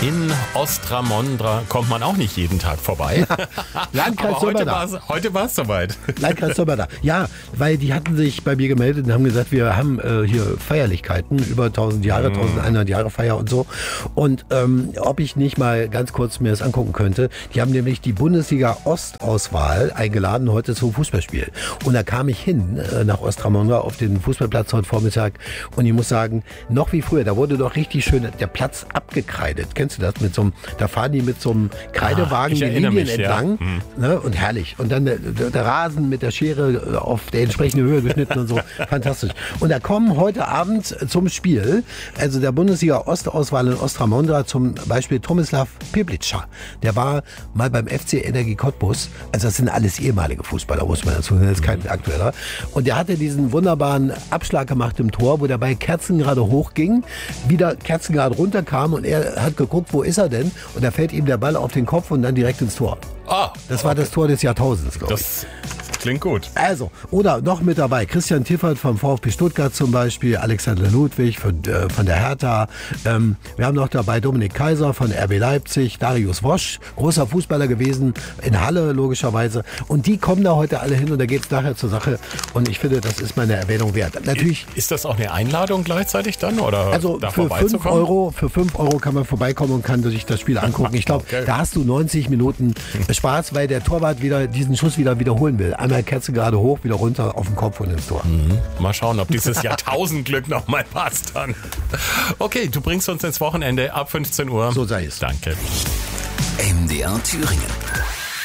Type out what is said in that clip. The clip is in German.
In Ostramondra kommt man auch nicht jeden Tag vorbei. Landkreis Aber heute war es soweit. Landkreis Sömmerda. Ja, weil die hatten sich bei mir gemeldet und haben gesagt, wir haben hier Feierlichkeiten, über 1000 Jahre, 1100 Jahre Feier und so. Und ob ich nicht mal ganz kurz mir das angucken könnte. Die haben nämlich die Bundesliga Ostauswahl eingeladen heute zum Fußballspiel. Und da kam ich hin nach Ostramondra auf den Fußballplatz heute Vormittag. Und ich muss sagen, noch wie früher, da wurde doch richtig schön der Platz abgekreidet. Kennst du das? Da fahren die mit so einem Kreidewagen die Linien entlang. Ja. Ne? Und herrlich. Und dann der Rasen mit der Schere auf der entsprechenden Höhe geschnitten und so. Fantastisch. Und da kommen heute Abend zum Spiel, also der Bundesliga Ostauswahl in Ostramondra, zum Beispiel Tomislav Piblica. Der war mal beim FC Energie Cottbus. Also das sind alles ehemalige Fußballer, muss man dazu sagen. Das ist kein aktueller. Und der hatte diesen wunderbaren Abschlag gemacht im Tor, wo der Ball kerzengerade hochging, wieder kerzengerade runterkam und er hat geguckt, wo ist er denn? Und da fällt ihm der Ball auf den Kopf und dann direkt ins Tor. Das war das Tor des Jahrtausends, glaube ich. Das klingt gut. Also, oder noch mit dabei, Christian Tiffert vom VfB Stuttgart zum Beispiel, Alexander Ludwig von der Hertha. Wir haben noch dabei Dominik Kaiser von RB Leipzig, Darius Wosch, großer Fußballer gewesen, in Halle logischerweise. Und die kommen da heute alle hin und da geht es nachher zur Sache. Und ich finde, das ist meine Erwähnung wert. Natürlich. Ist das auch eine Einladung gleichzeitig dann? Oder also da für 5 Euro kann man vorbeikommen und kann sich das Spiel angucken. Ich glaube, da hast du 90 Minuten Spaß, weil der Torwart wieder diesen Schuss wieder wiederholen will. Einmal Kerze gerade hoch, wieder runter auf den Kopf und ins Tor. Mal schauen, ob dieses Jahrtausendglück noch mal passt dann. Okay, du bringst uns ins Wochenende ab 15 Uhr. So sei es. Danke. MDR Thüringen.